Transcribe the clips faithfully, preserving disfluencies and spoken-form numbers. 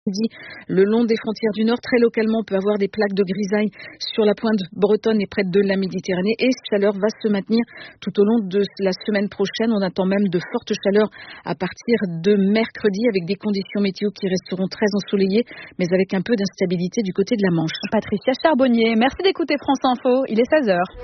Dit le long des frontières du Nord, très localement, on peut avoir des plaques de grisaille sur la pointe bretonne et près de la Méditerranée. Et cette chaleur va se maintenir tout au long de la semaine prochaine. On attend même de fortes chaleurs à partir de mercredi, avec des conditions météo qui resteront très ensoleillées, mais avec un peu d'instabilité du côté de la Manche. Patricia Charbonnier, merci d'écouter France Info. Il est seize heures.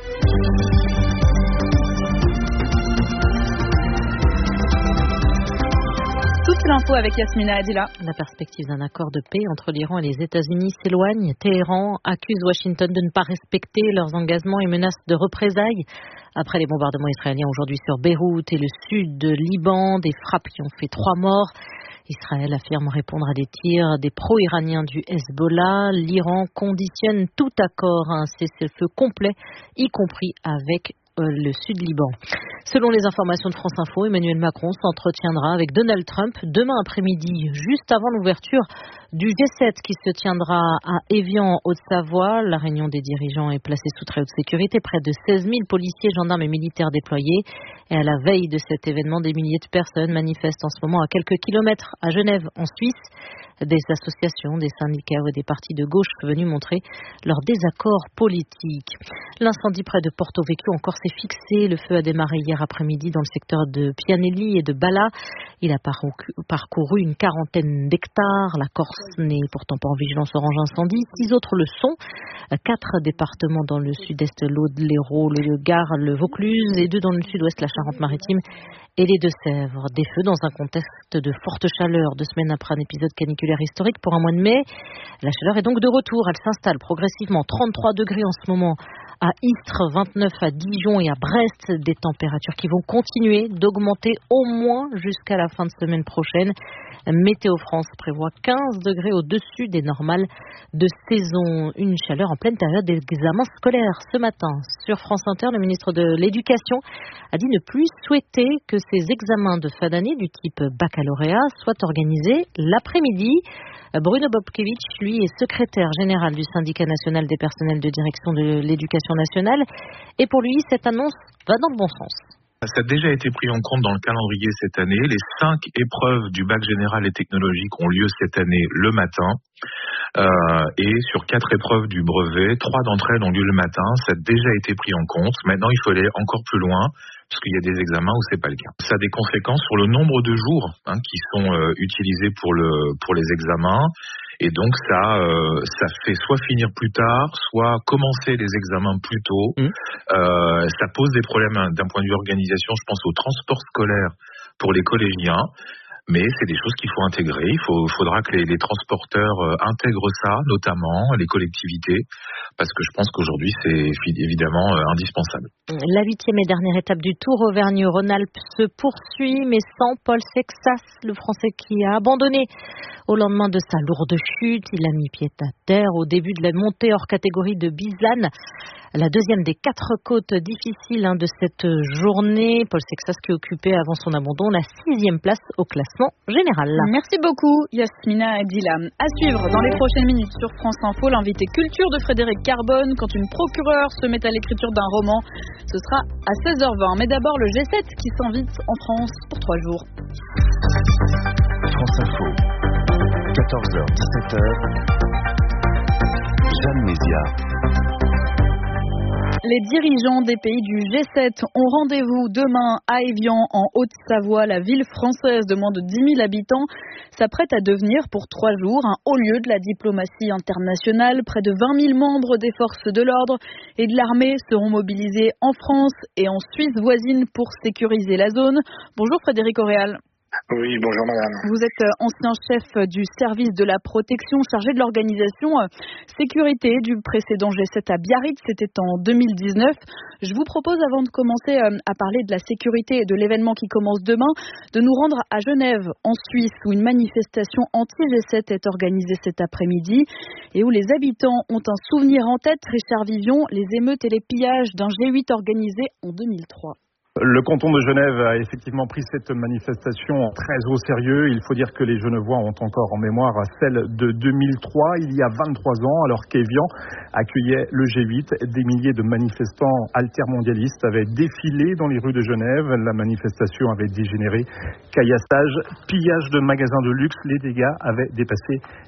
Toute l'info avec Yasmina Adila. La perspective d'un accord de paix entre l'Iran et les États-Unis s'éloigne. Téhéran accuse Washington de ne pas respecter leurs engagements et menace de représailles. Après les bombardements israéliens aujourd'hui sur Beyrouth et le sud de Liban, des frappes qui ont fait trois morts. Israël affirme répondre à des tirs des pro-iraniens du Hezbollah. L'Iran conditionne tout accord à un cessez-le-feu complet, y compris avec le sud Liban. Selon les informations de France Info, Emmanuel Macron s'entretiendra avec Donald Trump demain après-midi, juste avant l'ouverture du G sept qui se tiendra à Évian, en Haute-Savoie. La réunion des dirigeants est placée sous très haute sécurité. Près de seize mille policiers, gendarmes et militaires déployés. Et à la veille de cet événement, des milliers de personnes manifestent en ce moment à quelques kilomètres à Genève, en Suisse. Des associations, des syndicats ou des partis de gauche venus montrer leur désaccord politique. L'incendie près de Porto Vecchio encore s'est fixé. Le feu a démarré hier après-midi dans le secteur de Pianelli et de Bala. Il a parcouru une quarantaine d'hectares. La Corse n'est pourtant pas en vigilance orange incendie. Six autres le sont. Quatre départements dans le sud-est, l'Aude, l'Hérault, le Gard, le Vaucluse, et deux dans le sud-ouest, la Charente-Maritime et les Deux-Sèvres. Des feux dans un contexte de forte chaleur, deux semaines après un épisode caniculaire historique pour un mois de mai. La chaleur est donc de retour. Elle s'installe progressivement. trente-trois degrés en ce moment à Istres, vingt-neuf à Dijon et à Brest. Des températures qui vont continuer d'augmenter au moins jusqu'à la fin de semaine prochaine. Météo France prévoit quinze degrés au-dessus des normales de saison. Une chaleur en pleine période d'examen scolaire. Ce matin, sur France Inter, le ministre de l'Éducation a dit ne plus souhaiter que ces examens de fin d'année du type baccalauréat soient organisés l'après-midi. Bruno Bobkevich, lui, est secrétaire général du syndicat national des personnels de direction de l'éducation nationale. Et pour lui, cette annonce va dans le bon sens. Ça a déjà été pris en compte dans le calendrier cette année. Les cinq épreuves du bac général et technologique ont lieu cette année le matin. Euh, et sur quatre épreuves du brevet, trois d'entre elles ont lieu le matin. Ça a déjà été pris en compte. Maintenant, il faut aller encore plus loin, parce qu'il y a des examens où c'est pas le cas. Ça a des conséquences sur le nombre de jours hein, qui sont euh, utilisés pour le pour les examens. Et donc ça, euh, ça fait soit finir plus tard, soit commencer les examens plus tôt. Mmh. Euh, ça pose des problèmes d'un point de vue organisation. Je pense au transport scolaire pour les collégiens. Mais c'est des choses qu'il faut intégrer. Il faut, faudra que les, les transporteurs euh, intègrent ça, notamment les collectivités, parce que je pense qu'aujourd'hui c'est évidemment euh, indispensable. La huitième et dernière étape du Tour Auvergne-Rhône-Alpes se poursuit, mais sans Paul Sexas, le Français qui a abandonné au lendemain de sa lourde chute. Il a mis pied à terre au début de la montée hors catégorie de Bizane, la deuxième des quatre côtes difficiles hein, de cette journée. Paul Sexas qui occupait avant son abandon la sixième place au classement général. Merci beaucoup Yasmina Adila. À suivre dans les prochaines minutes sur France Info, l'invité culture de Frédéric Carbone quand une procureure se met à l'écriture d'un roman. Ce sera à seize heures vingt. Mais d'abord le G sept qui s'invite en France pour trois jours. France Info, quatorze heures dix-sept heures. Jeanne Mézia. Les dirigeants des pays du G sept ont rendez-vous demain à Évian, en Haute-Savoie. La ville française de moins de dix mille habitants s'apprête à devenir pour trois jours un haut lieu de la diplomatie internationale. Près de vingt mille membres des forces de l'ordre et de l'armée seront mobilisés en France et en Suisse voisine pour sécuriser la zone. Bonjour Frédéric Auréal. Oui, bonjour madame. Vous êtes ancien chef du service de la protection chargé de l'organisation sécurité du précédent G sept à Biarritz, c'était en deux mille dix-neuf. Je vous propose, avant de commencer à parler de la sécurité et de l'événement qui commence demain, de nous rendre à Genève, en Suisse, où une manifestation anti-G sept est organisée cet après-midi et où les habitants ont un souvenir en tête. Richard Vivion, les émeutes et les pillages d'un G huit organisé en deux mille trois. Le canton de Genève a effectivement pris cette manifestation très au sérieux. Il faut dire que les Genevois ont encore en mémoire celle de deux mille trois, il y a vingt-trois ans, alors qu'Évian accueillait le G huit. Des milliers de manifestants altermondialistes avaient défilé dans les rues de Genève. La manifestation avait dégénéré. Caillassage, pillage de magasins de luxe, les dégâts avaient dépassé